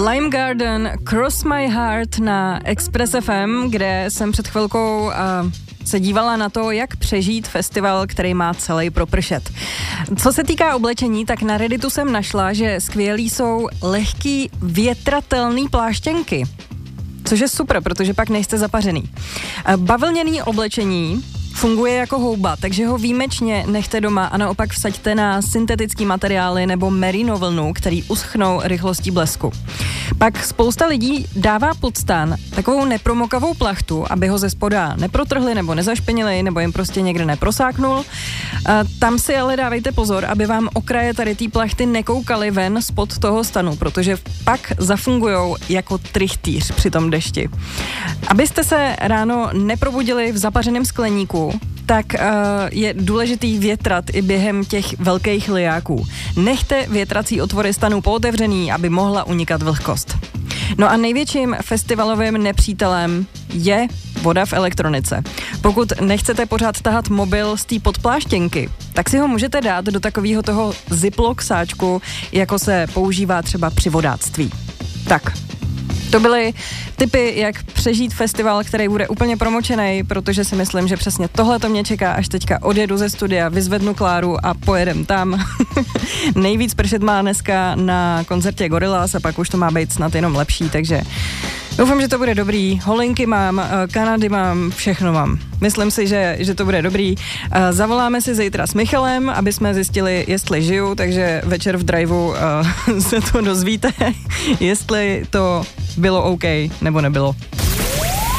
Lime Garden, Cross My Heart na Express FM, kde jsem před chvilkou se dívala na to, jak přežít festival, který má celý propršet. Co se týká oblečení, tak na Redditu jsem našla, že skvělý jsou lehký větratelný pláštěnky. Což je super, protože pak nejste zapařený. Bavlněný oblečení funguje jako houba, takže ho výjimečně nechte doma a naopak vsaďte na syntetický materiály nebo merino vlnu, který uschnou rychlostí blesku. Pak spousta lidí dává pod stan takovou nepromokavou plachtu, aby ho ze spoda neprotrhli nebo nezašpinili, nebo jim prostě někde neprosáknul. Tam si ale dávejte pozor, aby vám okraje tady té plachty nekoukaly ven spod toho stanu, protože pak zafungujou jako trichtýř při tom dešti. Abyste se ráno neprobudili v zapařeném skleníku, tak je důležitý větrat i během těch velkých lijáků. Nechte větrací otvory stanů pootevřený, aby mohla unikat vlhkost. No a největším festivalovým nepřítelem je voda v elektronice. Pokud nechcete pořád tahat mobil z té podpláštěnky, tak si ho můžete dát do takového toho ziplock sáčku, jako se používá třeba při vodáctví. Tak, to byly tipy, jak přežít festival, který bude úplně promočený, protože si myslím, že přesně tohle to mě čeká, až teďka odjedu ze studia, vyzvednu Kláru a pojedem tam. Nejvíc pršet má dneska na koncertě Gorillaz a pak už to má být snad jenom lepší, takže doufám, že to bude dobrý. Holinky mám, Kanady mám, všechno mám. Myslím si, že to bude dobrý. Zavoláme si zítra s Michalem, aby jsme zjistili, jestli žiju, takže večer v driveu se to dozvíte, jestli to bylo OK nebo nebylo.